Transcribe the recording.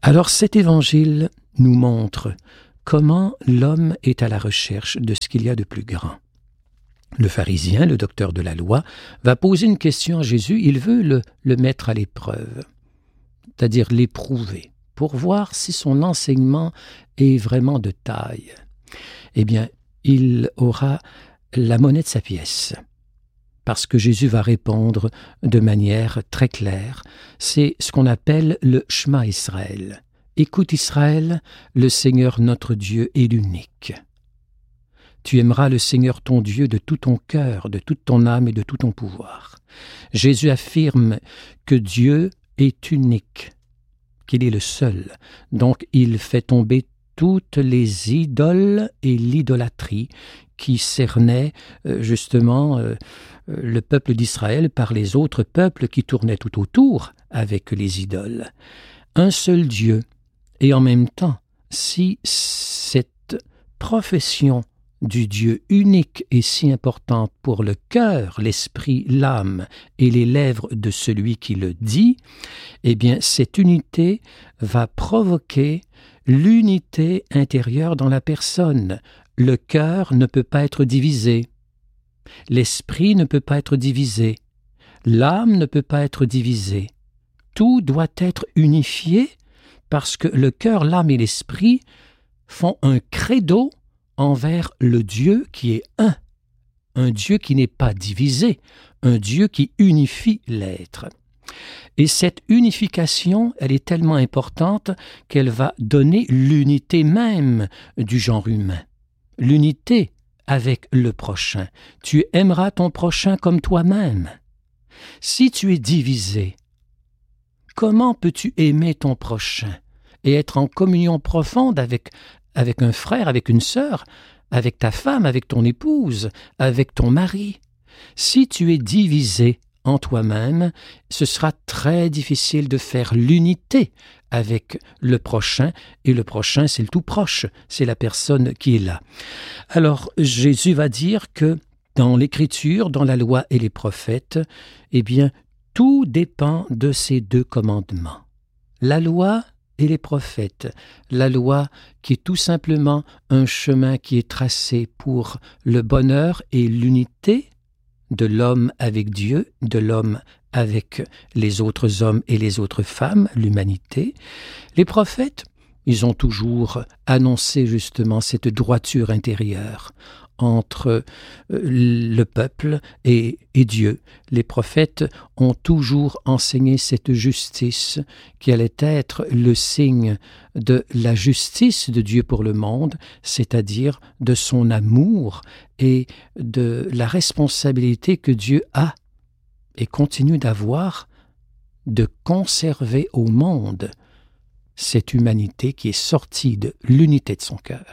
Alors cet évangile nous montre comment l'homme est à la recherche de ce qu'il y a de plus grand. Le pharisien, le docteur de la loi, va poser une question à Jésus. Il veut le mettre à l'épreuve, c'est-à-dire l'éprouver, pour voir si son enseignement est vraiment de taille. Eh bien, il aura la monnaie de sa pièce, parce que Jésus va répondre de manière très claire. C'est ce qu'on appelle le Shema Israël. Écoute Israël, le Seigneur notre Dieu est l'unique. Tu aimeras le Seigneur ton Dieu de tout ton cœur, de toute ton âme et de tout ton pouvoir. Jésus affirme que Dieu est unique, qu'il est le seul. Donc il fait tomber toutes les idoles et l'idolâtrie qui cernaient justement le peuple d'Israël par les autres peuples qui tournaient tout autour avec les idoles. Un seul Dieu. Et en même temps, si cette profession du Dieu unique est si importante pour le cœur, l'esprit, l'âme et les lèvres de celui qui le dit, eh bien cette unité va provoquer l'unité intérieure dans la personne. Le cœur ne peut pas être divisé, l'esprit ne peut pas être divisé, l'âme ne peut pas être divisée. Tout doit être unifié parce que le cœur, l'âme et l'esprit font un credo envers le Dieu qui est un Dieu qui n'est pas divisé, un Dieu qui unifie l'être. Et cette unification, elle est tellement importante qu'elle va donner l'unité même du genre humain, l'unité avec le prochain. Tu aimeras ton prochain comme toi-même. Si tu es divisé, comment peux-tu aimer ton prochain et être en communion profonde avec un frère, avec une sœur, avec ta femme, avec ton épouse, avec ton mari? Si tu es divisé en toi-même, ce sera très difficile de faire l'unité avec le prochain, et le prochain, c'est le tout proche, c'est la personne qui est là. Alors, Jésus va dire que dans l'Écriture, dans la loi et les prophètes, eh bien, tout dépend de ces deux commandements. La loi et les prophètes. La loi qui est tout simplement un chemin qui est tracé pour le bonheur et l'unité de l'homme avec Dieu, de l'homme avec les autres hommes et les autres femmes, l'humanité. Les prophètes, ils ont toujours annoncé justement cette droiture intérieure entre le peuple et Dieu. Les prophètes ont toujours enseigné cette justice qui allait être le signe de la justice de Dieu pour le monde, c'est-à-dire de son amour et de la responsabilité que Dieu a et continue d'avoir de conserver au monde cette humanité qui est sortie de l'unité de son cœur.